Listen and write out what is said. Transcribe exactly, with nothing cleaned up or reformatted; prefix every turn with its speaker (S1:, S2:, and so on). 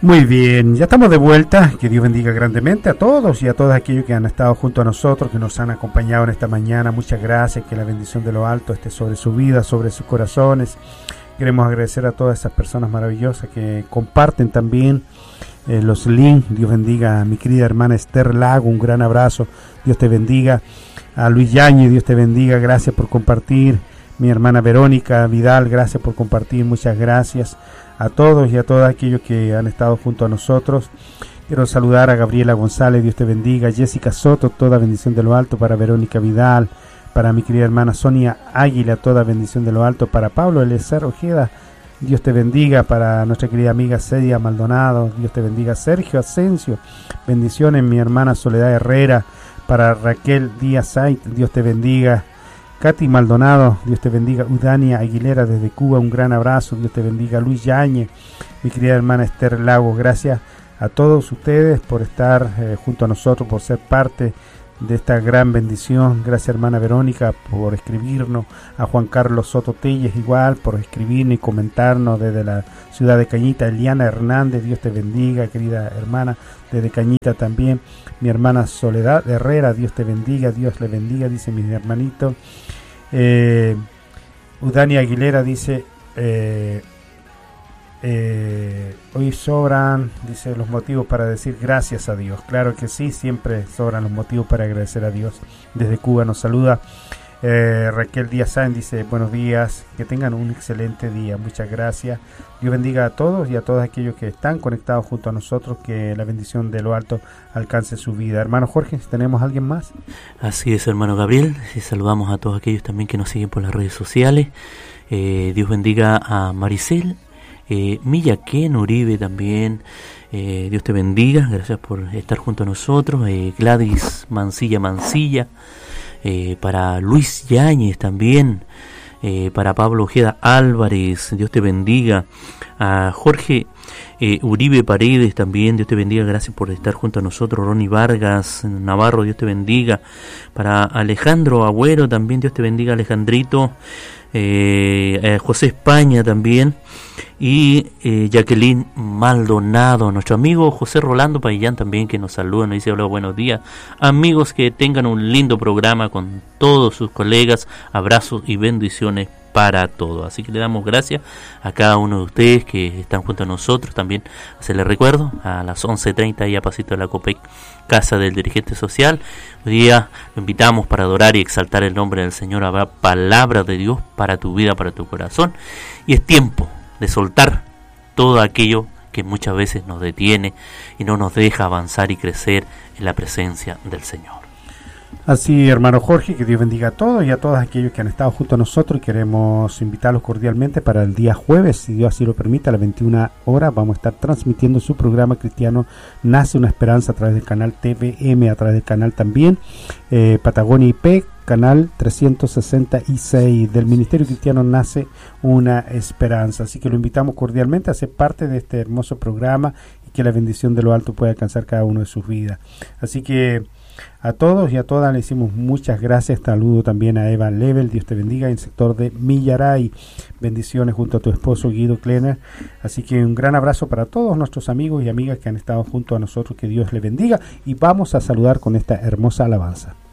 S1: Muy bien, ya estamos de vuelta. Que Dios bendiga grandemente a todos y a todos aquellos que han estado junto a nosotros, que nos han acompañado en esta mañana. Muchas gracias, que la bendición de lo alto esté sobre su vida, sobre sus corazones. Queremos agradecer a todas esas personas maravillosas que comparten también eh, los links. Dios bendiga a mi querida hermana Esther Lago, un gran abrazo. Dios te bendiga. A Luis Yañez, Dios te bendiga, gracias por compartir. Mi hermana Verónica Vidal, gracias por compartir, muchas gracias a todos y a todos aquellos que han estado junto a nosotros. Quiero saludar a Gabriela González, Dios te bendiga. Jessica Soto, toda bendición de lo alto para Verónica Vidal. Para mi querida hermana Sonia Águila, toda bendición de lo alto. Para Pablo Eliezer Ojeda, Dios te bendiga. Para nuestra querida amiga Cedia Maldonado, Dios te bendiga. Sergio Asensio, bendiciones. Mi hermana Soledad Herrera. Para Raquel Díaz Sainz, Dios te bendiga. Katy Maldonado, Dios te bendiga. Udania Aguilera desde Cuba, un gran abrazo, Dios te bendiga. Luis Yañez, mi querida hermana Esther Lagos, gracias a todos ustedes por estar eh, junto a nosotros, por ser parte de esta gran bendición. Gracias hermana Verónica por escribirnos. A Juan Carlos Soto Telles igual por escribirnos y comentarnos desde la ciudad de Cañita. Eliana Hernández, Dios te bendiga, querida hermana, desde Cañita también. Mi hermana Soledad Herrera, Dios te bendiga, Dios le bendiga, dice mi hermanito. eh, Udania Aguilera dice eh, Eh, hoy sobran, dice, los motivos para decir gracias a Dios. Claro que sí, siempre sobran los motivos para agradecer a Dios. Desde Cuba nos saluda eh, Raquel Díaz Sáenz, dice buenos días, que tengan un excelente día, muchas gracias. Dios bendiga a todos y a todos aquellos que están conectados junto a nosotros, que la bendición de lo alto alcance su vida. Hermano Jorge, ¿tenemos a alguien más?
S2: Así es, hermano Gabriel, y saludamos a todos aquellos también que nos siguen por las redes sociales. eh, Dios bendiga a Maricel Eh, Millaquén Uribe también, eh, Dios te bendiga, gracias por estar junto a nosotros. eh, Gladys Mancilla Mancilla, eh, para Luis Yañez también, eh, para Pablo Ojeda Álvarez, Dios te bendiga. A Jorge eh, Uribe Paredes también, Dios te bendiga, gracias por estar junto a nosotros. Ronnie Vargas Navarro, Dios te bendiga. Para Alejandro Agüero también, Dios te bendiga, Alejandrito. Eh, eh, José España también, y eh, Jacqueline Maldonado, nuestro amigo José Rolando Paillán también, que nos saluda, nos dice hola, buenos días amigos, que tengan un lindo programa con todos sus colegas, abrazos y bendiciones para todos. Así que le damos gracias a cada uno de ustedes que están junto a nosotros. También se les recuerdo, a las once treinta y a pasito de la Copec, Casa del Dirigente Social. Hoy día lo invitamos para adorar y exaltar el nombre del Señor. Habrá palabra de Dios para tu vida, para tu corazón. Y es tiempo de soltar todo aquello que muchas veces nos detiene y no nos deja avanzar y crecer en la presencia del Señor.
S1: Así, hermano Jorge, que Dios bendiga a todos y a todos aquellos que han estado junto a nosotros, y queremos invitarlos cordialmente para el día jueves, si Dios así lo permite, a las veintiuna horas, vamos a estar transmitiendo su programa cristiano Nace una Esperanza a través del canal T V M, a través del canal también eh, Patagonia I P, canal trescientos sesenta y seis del Ministerio Cristiano Nace una Esperanza. Así que lo invitamos cordialmente a ser parte de este hermoso programa y que la bendición de lo alto pueda alcanzar cada uno de sus vidas. Así que a todos y a todas le decimos muchas gracias. Saludo también a Eva Level, Dios te bendiga, en el sector de Millaray. Bendiciones junto a tu esposo Guido Kleiner. Así que un gran abrazo para todos nuestros amigos y amigas que han estado junto a nosotros. Que Dios les bendiga, y vamos a saludar con esta hermosa alabanza.